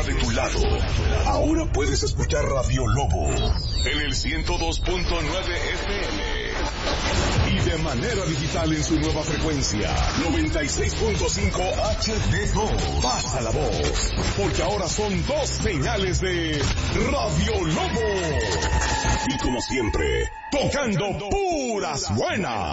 de tu lado. Ahora puedes escuchar Radio Lobo en el 102.9 FM. Y de manera digital en su nueva frecuencia, 96.5 HD2. Pasa la voz, porque ahora son 2 señales de Radio Lobo. Y como siempre, tocando puras buenas.